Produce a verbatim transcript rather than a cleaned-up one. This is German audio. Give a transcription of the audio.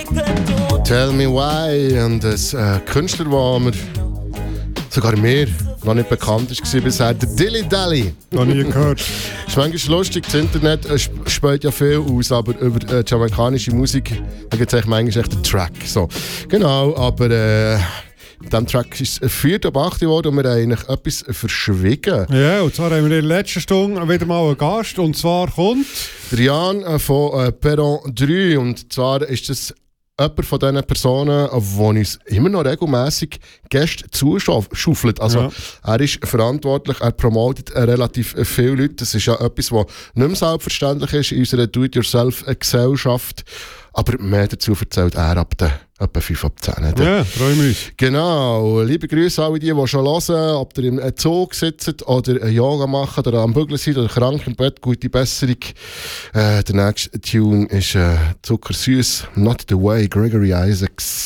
Tell Me Why. Und ein äh, Künstler, der mir, sogar mir, noch nicht bekannt war bisher, der Dilly Dally. Noch nie gehört. Ist manchmal lustig, das Internet äh, spielt ja viel aus, aber über äh, jamaikanische Musik da gibt es eigentlich manchmal echt einen Track. So. Genau, aber äh, diesem Track ist vier ab acht geworden und wir haben eigentlich etwas verschwiegen. Ja, und zwar haben wir in der letzten Stunde wieder mal einen Gast und zwar kommt... Der Jan äh, von äh, Perron drei und zwar ist das jemand von diesen Personen, die uns immer noch regelmässig Gäste zuschaufelt. Also, ja. Er ist verantwortlich, er promotet relativ viele Leute. Das ist ja etwas, was nicht mehr selbstverständlich ist in unserer Do-it-yourself-Gesellschaft. Aber mehr dazu erzählt er ab den etwa fünf ab zehn. Ja, freue mich. Genau. Liebe Grüße an alle, die, die schon hören, ob ihr im Zug sitzt oder Yoga machen oder am Bügeln seid oder krank im Bett, gute Besserung. Äh, der nächste Tune ist äh, zuckersüß, Not the Way, Gregory Isaacs.